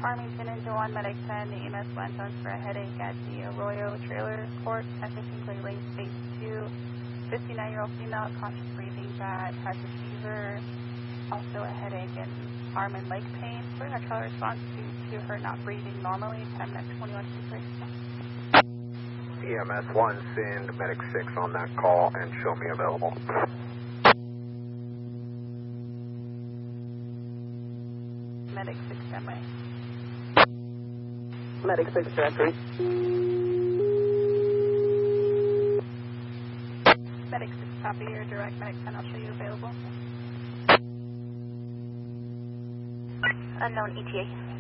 Farmington into 1, Medic 10, the EMS 1 zones for a headache at the Arroyo Trailer Court, 1015 Clay Lane, Space 2. 59-year-old female, conscious breathing that has a fever, also a headache and arm and leg pain. We're going to try a response to her not breathing normally, 10 minutes 2123. EMS 1, send Medic 6 on that call and show me available. Medic 6 standby. Medic 6 directory. Medic 6 copy, your direct Medic 10, I'll show you available. Unknown ETA.